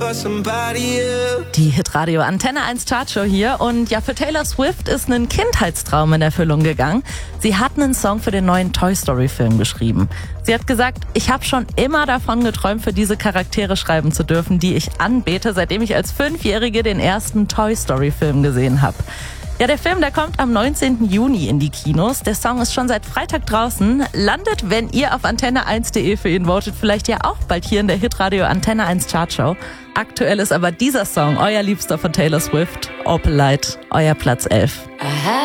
for somebody else. Die Hitradio Antenne 1 Chartshow hier. Und ja, für Taylor Swift ist ein Kindheitstraum in Erfüllung gegangen. Sie hat einen Song für den neuen Toy Story Film geschrieben. Sie hat gesagt, ich habe schon immer davon geträumt, für diese Charaktere schreiben zu dürfen, die ich anbete, seitdem ich als 5-Jährige den ersten Toy Story Film gesehen habe. Ja, der Film, der kommt am 19. Juni in die Kinos. Der Song ist schon seit Freitag draußen. Landet, wenn ihr auf antenne1.de für ihn votet, vielleicht ja auch bald hier in der Hitradio Antenne 1 Chartshow. Aktuell ist aber dieser Song, euer Liebster von Taylor Swift, Opalite, euer Platz 11.